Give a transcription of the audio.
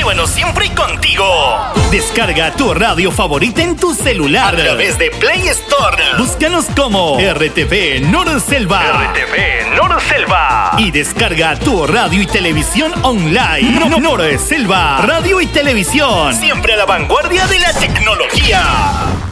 llévanos siempre contigo. Descarga tu radio favorita en tu celular a través de Play Store. Búscanos como RTV Norselva. RTV Norselva. Y descarga tu radio y televisión online. Norselva. Radio y televisión. Siempre a la vanguardia de la tecnología.